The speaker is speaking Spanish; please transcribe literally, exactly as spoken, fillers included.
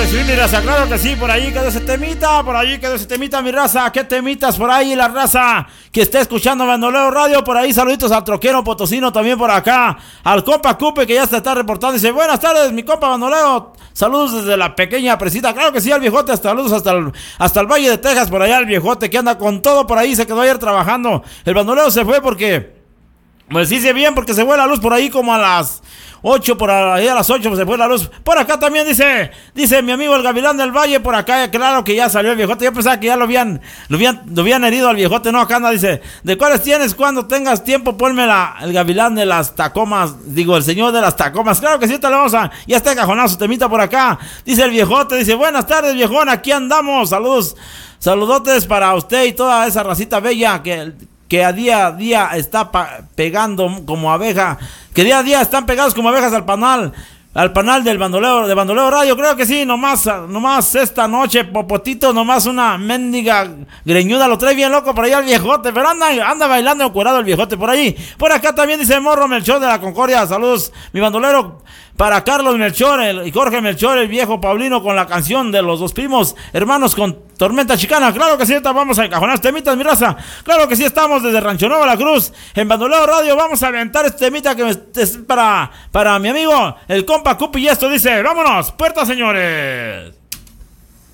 recibir, mi raza, claro que sí, por ahí quedó ese temita, por ahí quedó ese temita, mi raza, ¿qué temitas por ahí, la raza que esté escuchando Bandolero Radio? Por ahí, saluditos al troquero potosino también por acá, al compa Cupe que ya se está reportando, dice, buenas tardes, mi compa Bandolero, saludos desde la pequeña presita, claro que sí, al viejote, saludos hasta el, hasta el Valle de Texas, por allá el viejote que anda con todo por ahí, se quedó ayer trabajando, el Bandolero se fue porque, pues dice bien, porque se fue la luz por ahí como a las ocho, por ahí a las ocho se fue la luz. Por acá también dice, dice mi amigo el Gavilán del Valle, por acá, claro que ya salió el viejote. Yo pensaba que ya lo habían, lo habían, lo habían herido al viejote, no, acá anda, dice, ¿de cuáles tienes? Cuando tengas tiempo, ponme la, el Gavilán de las Tacomas, digo, el señor de las Tacomas. Claro que sí, te lo vamos a, ya está encajonado su temita por acá. Dice el viejote, dice, buenas tardes, viejón, aquí andamos, saludos, saludotes para usted y toda esa racita bella que... que a día a día está pa- pegando como abeja, que día a día están pegados como abejas al panal, al panal del bandoleo, de Bandolero Radio, creo que sí, nomás, nomás esta noche, Popotito, nomás una mendiga greñuda, lo trae bien loco por allá el viejote, pero anda, anda bailando encuerado el viejote por ahí. Por acá también dice Morro Melchor de la Concordia, saludos, mi bandolero, para Carlos Melchor el, y Jorge Melchor, el viejo Paulino, con la canción de los dos primos hermanos con Tormenta Chicana. Claro que sí, vamos a encajonar este temitas, mi raza. Claro que sí, estamos desde Rancho Nuevo, La Cruz, en Bandolero Radio. Vamos a aventar este temita que es para, para mi amigo, el compa Cupi. Y esto dice, vámonos, puerta, señores.